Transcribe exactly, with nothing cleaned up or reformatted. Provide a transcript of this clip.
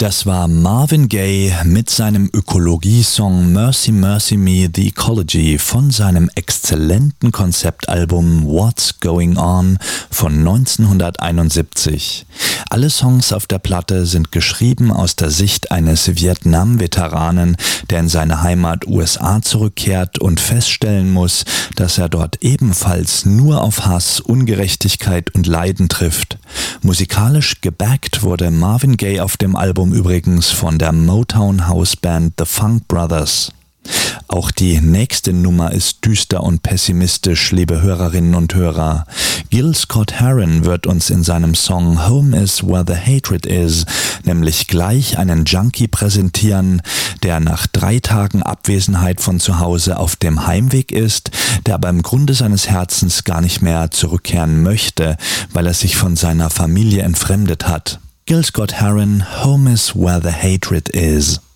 Das war Marvin Gaye mit seinem Ökologie-Song Mercy Mercy Me The Ecology von seinem exzellenten Konzeptalbum What's Going On von neunzehnhunderteinundsiebzig. Alle Songs auf der Platte sind geschrieben aus der Sicht eines Vietnam-Veteranen, der in seine Heimat U S A zurückkehrt und feststellen muss, dass er dort ebenfalls nur auf Hass, Ungerechtigkeit und Leiden trifft. Musikalisch gebackt wurde Marvin Gaye auf dem Album übrigens von der Motown-House-Band The Funk Brothers. Auch die nächste Nummer ist düster und pessimistisch, liebe Hörerinnen und Hörer. Gil Scott-Heron wird uns in seinem Song Home is Where the Hatred Is nämlich gleich einen Junkie präsentieren, der nach drei Tagen Abwesenheit von zu Hause auf dem Heimweg ist, der aber im Grunde seines Herzens gar nicht mehr zurückkehren möchte, weil er sich von seiner Familie entfremdet hat. Gil Scott-Heron, Home is Where the Hatred Is.